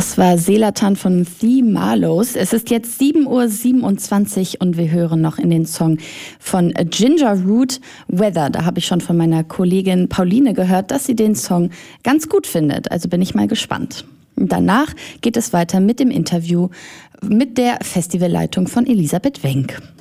Das war Selatan von The Marlows. Es ist jetzt 7:27 Uhr und wir hören noch in den Song von Ginger Root, Weather. Da habe ich schon von meiner Kollegin Pauline gehört, dass sie den Song ganz gut findet. Also bin ich mal gespannt. Danach geht es weiter mit dem Interview mit der Festivalleitung von Elisabeth Wenck.